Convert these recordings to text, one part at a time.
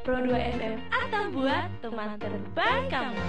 Pro 2 FM atau buat teman terbaik kamu.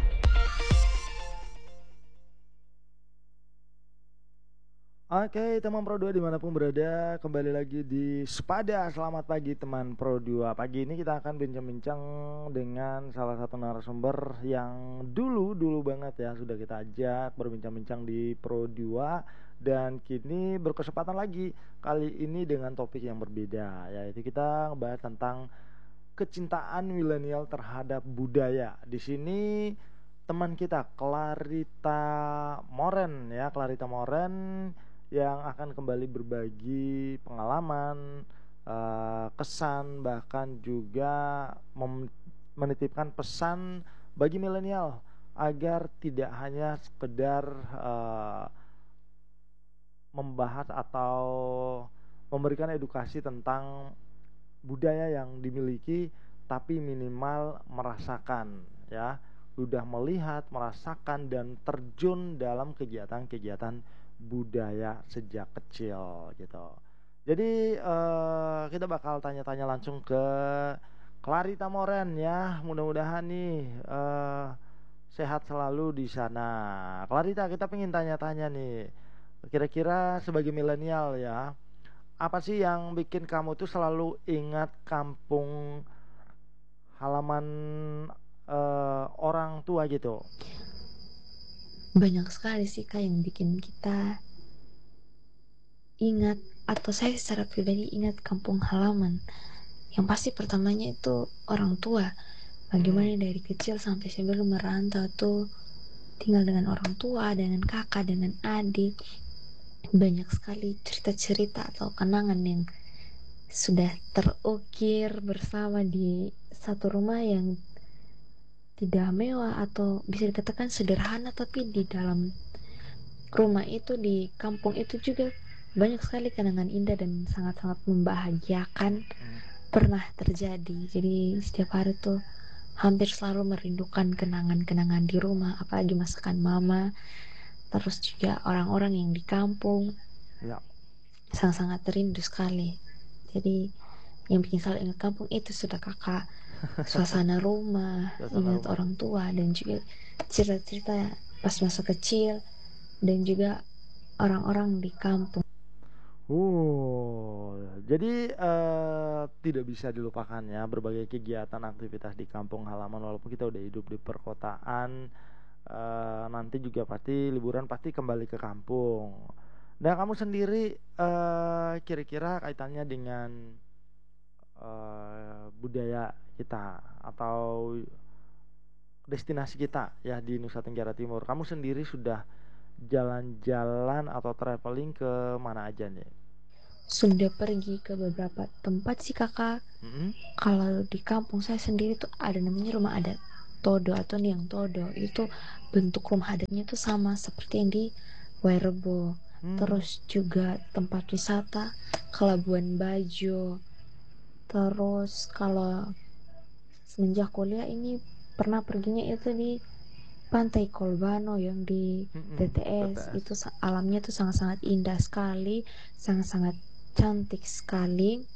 Oke, teman Pro 2 dimanapun berada, kembali lagi di Sepada. Selamat pagi teman Pro 2. Pagi ini kita akan bincang-bincang dengan salah satu narasumber yang dulu banget ya sudah kita ajak berbincang-bincang di Pro 2, dan kini berkesempatan lagi kali ini dengan topik yang berbeda, yaitu kita ngebahas tentang kecintaan milenial terhadap budaya. Di sini teman kita Clarita Moren ya, Clarita Moren yang akan kembali berbagi pengalaman, kesan, bahkan juga menitipkan pesan bagi milenial agar tidak hanya sekedar membahas atau memberikan edukasi tentang budaya yang dimiliki, tapi minimal merasakan ya, sudah melihat, merasakan dan terjun dalam kegiatan-kegiatan budaya sejak kecil gitu. Jadi kita bakal tanya-tanya langsung ke Clarita Moren ya. Mudah-mudahan nih sehat selalu di sana. Clarita, kita pengen tanya-tanya nih. Kira-kira sebagai milenial ya, apa sih yang bikin kamu tuh selalu ingat kampung halaman orang tua gitu? Banyak sekali sih Kak yang bikin kita ingat, atau saya secara pribadi ingat kampung halaman. Yang pasti pertamanya itu orang tua. Bagaimana dari kecil sampai sebelum merantau tuh tinggal dengan orang tua, dengan kakak, dengan adik. Banyak sekali cerita-cerita atau kenangan yang sudah terukir bersama di satu rumah yang tidak mewah atau bisa dikatakan sederhana, tapi di dalam rumah itu, di kampung itu juga banyak sekali kenangan indah dan sangat-sangat membahagiakan pernah terjadi. Jadi setiap hari tuh hampir selalu merindukan kenangan-kenangan di rumah, apalagi masakan mama, terus juga orang-orang yang di kampung. Ya. Sangat-sangat rindu sekali. Jadi yang bikin selalu ingat kampung itu sudah kakak, suasana rumah, ingat orang tua, dan juga cerita-cerita pas masa kecil, dan juga orang-orang di kampung. Jadi tidak bisa dilupakan ya berbagai kegiatan aktivitas di kampung halaman, walaupun kita udah hidup di perkotaan. Nanti juga pasti liburan pasti kembali ke kampung. Dan kamu sendiri kira-kira kaitannya dengan budaya kita atau destinasi kita ya di Nusa Tenggara Timur, kamu sendiri sudah jalan-jalan atau traveling ke mana aja nih? Sudah pergi ke beberapa tempat sih kakak. Kalau di kampung saya sendiri tuh ada namanya rumah adat Todo atau Niang Todo. Itu bentuk rumah adatnya tuh sama seperti yang di Wairebo. Terus juga tempat wisata Kelabuan Bajo. Terus kalau semenjak kuliah ini pernah perginya itu di Pantai Kolbano yang di TTS. Itu alamnya tuh sangat-sangat indah sekali, sangat-sangat cantik sekali.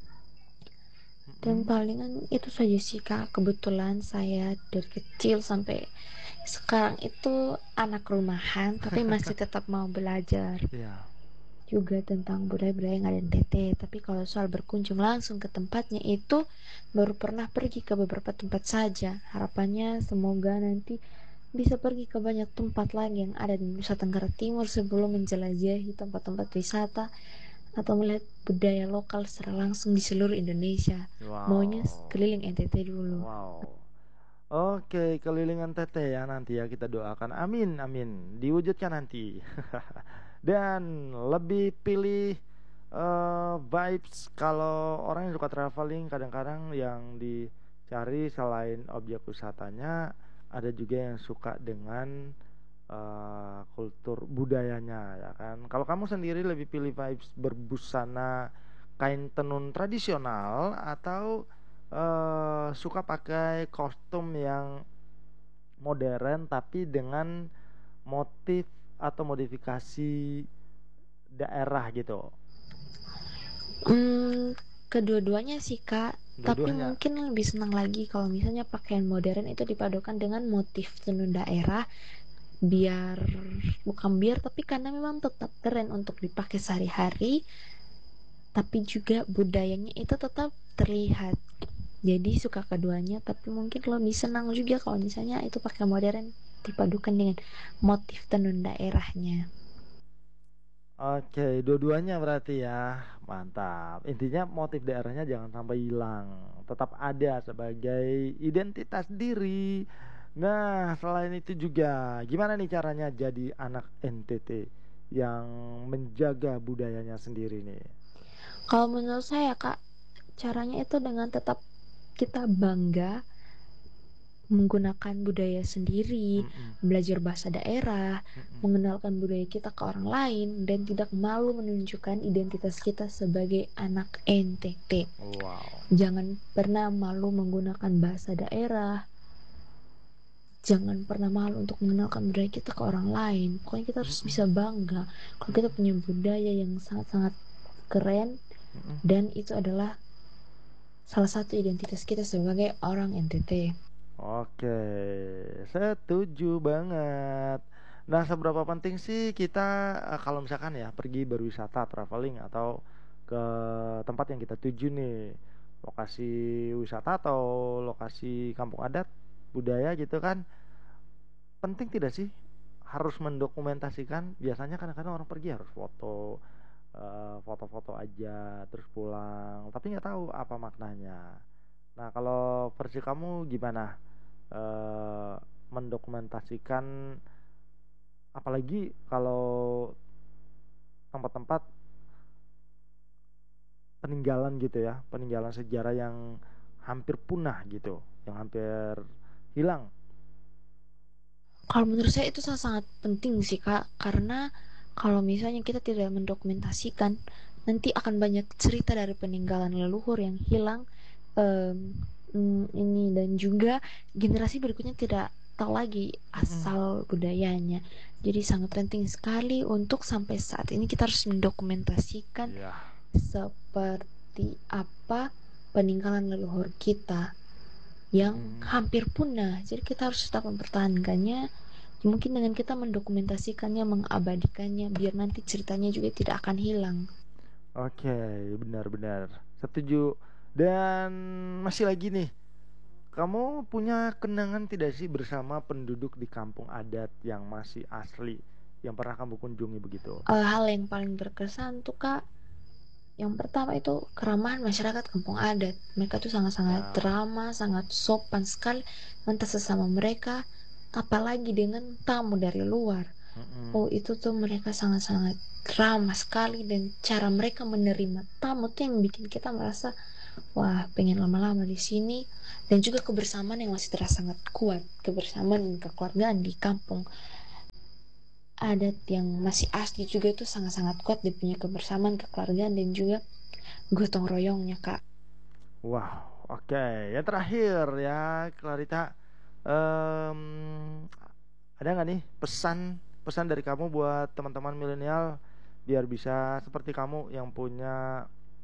Dan palingan itu saja sih Kak. Kebetulan saya dari kecil sampai sekarang itu anak rumahan, tapi masih tetap mau belajar juga tentang budaya-budaya yang ada di TT. Tapi kalau soal berkunjung langsung ke tempatnya itu baru pernah pergi ke beberapa tempat saja. Harapannya semoga nanti bisa pergi ke banyak tempat lagi yang ada di Nusa Tenggara Timur sebelum menjelajahi tempat-tempat wisata atau melihat budaya lokal secara langsung di seluruh Indonesia. Maunya keliling NTT dulu. Oke, keliling NTT ya nanti ya, kita doakan amin diwujudkan nanti. Dan lebih pilih vibes. Kalau orang yang suka traveling, kadang-kadang yang dicari selain objek wisatanya, ada juga yang suka dengan kultur budayanya ya kan. Kalau kamu sendiri lebih pilih vibes berbusana kain tenun tradisional atau suka pakai kostum yang modern tapi dengan motif atau modifikasi daerah gitu? Kedua-duanya sih Kak, tapi Dua-duanya. mungkin lebih senang lagi kalau misalnya pakaian modern itu dipadukan dengan motif tenun daerah, biar bukan biar tapi karena memang tetap keren untuk dipakai sehari-hari, tapi juga budayanya itu tetap terlihat. Jadi suka keduanya, tapi mungkin lebih senang juga kalau misalnya itu pakai modern dipadukan dengan motif tenun daerahnya. Oke, dua-duanya berarti ya. Mantap. Intinya motif daerahnya jangan sampai hilang. Tetap ada sebagai identitas diri. Nah, selain itu juga, gimana nih caranya jadi anak NTT yang menjaga budayanya sendiri nih? Kalau menurut saya Kak, caranya itu dengan tetap kita bangga menggunakan budaya sendiri, Mm-mm, belajar bahasa daerah, mm-mm. mengenalkan budaya kita ke orang lain, dan tidak malu menunjukkan identitas kita sebagai anak NTT. Wow. Jangan pernah malu menggunakan bahasa daerah, jangan pernah malu untuk mengenalkan budaya kita ke orang lain. Pokoknya kita harus Mm-mm, bisa bangga kalau kita punya budaya yang sangat-sangat keren, mm-mm. dan itu adalah salah satu identitas kita sebagai orang NTT. Oke, setuju banget. Nah, seberapa penting sih kita kalau misalkan ya pergi berwisata, traveling atau ke tempat yang kita tuju nih, lokasi wisata atau lokasi kampung adat, budaya gitu kan, penting tidak sih harus mendokumentasikan? Biasanya kadang-kadang orang pergi harus foto, foto-foto aja terus pulang, tapi nggak tahu apa maknanya. Nah, kalau versi kamu gimana? eh, Mendokumentasikan apalagi kalau tempat-tempat peninggalan gitu ya, peninggalan sejarah yang hampir punah gitu, yang hampir hilang. Kalau menurut saya itu sangat penting sih Kak, karena kalau misalnya kita tidak mendokumentasikan, nanti akan banyak cerita dari peninggalan leluhur yang hilang, em, ini, dan juga generasi berikutnya tidak tahu lagi Mm-mm. asal budayanya. Jadi sangat penting sekali untuk sampai saat ini kita harus mendokumentasikan Iya. seperti apa peninggalan leluhur kita yang Mm-mm. hampir punah. Jadi kita harus tetap mempertahankannya. Mungkin dengan kita mendokumentasikannya, mengabadikannya, biar nanti ceritanya juga tidak akan hilang. Oke, benar-benar setuju. Dan masih lagi nih, kamu punya kenangan tidak sih bersama penduduk di kampung adat yang masih asli yang pernah kamu kunjungi begitu? Hal yang paling berkesan tuh Kak, yang pertama itu keramahan masyarakat kampung adat. Mereka tuh sangat-sangat Nah, ramah, sangat sopan sekali antar sesama mereka, apalagi dengan tamu dari luar. mm-mm. Oh, itu tuh mereka sangat-sangat ramah sekali, dan cara mereka menerima tamu tuh yang bikin kita merasa wah, pengen lama-lama di sini, dan juga kebersamaan yang masih terasa sangat kuat, kebersamaan dan kekeluargaan di kampung adat yang masih asli juga itu sangat-sangat kuat, dia punya kebersamaan, kekeluargaan, dan juga gotong royongnya Kak. Wow, oke. Yang terakhir ya, Clarita, em, ada nggak nih pesan dari kamu buat teman-teman milenial biar bisa seperti kamu yang punya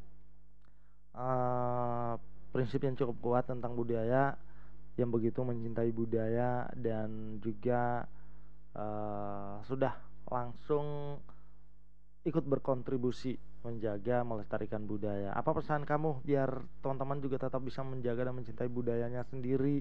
eh, prinsip yang cukup kuat tentang budaya, yang begitu mencintai budaya dan juga sudah langsung ikut berkontribusi menjaga melestarikan budaya. Apa pesan kamu biar teman-teman juga tetap bisa menjaga dan mencintai budayanya sendiri?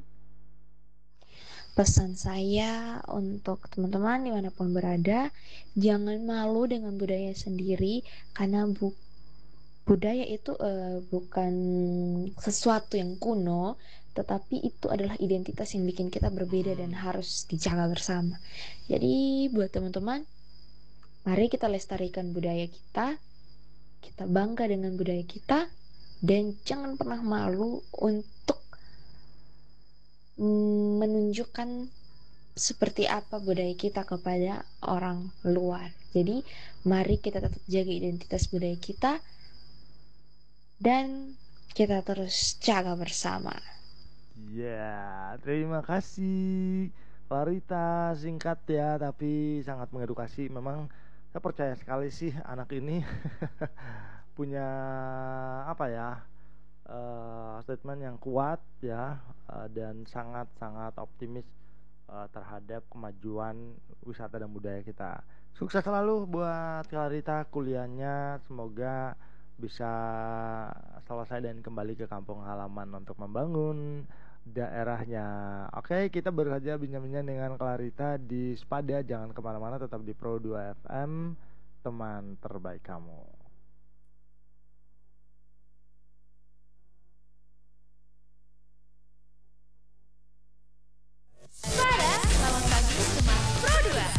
Pesan saya untuk teman-teman dimanapun berada, jangan malu dengan budaya sendiri, karena budaya itu bukan sesuatu yang kuno, tetapi itu adalah identitas yang bikin kita berbeda dan Mm-mm. harus dijaga bersama. Jadi buat teman-teman, mari kita lestarikan budaya kita bangga dengan budaya kita, dan jangan pernah malu untuk menunjukkan seperti apa budaya kita kepada orang luar. Jadi mari kita tetap jaga identitas budaya kita, dan kita terus jaga bersama. Ya, terima kasih Clarita, singkat ya tapi sangat mengedukasi. Memang saya percaya sekali sih anak ini punya apa ya? statement yang kuat ya, dan sangat-sangat optimis terhadap kemajuan wisata dan budaya kita. Sukses selalu buat Clarita kuliahnya, semoga bisa selesai dan kembali ke kampung halaman untuk membangun daerahnya. Oke, kita baru saja bincang-bincang dengan Clarita di Sepada. Jangan kemana-mana, tetap di Pro 2 FM, teman terbaik kamu. Pada selamat pagi teman Pro 2.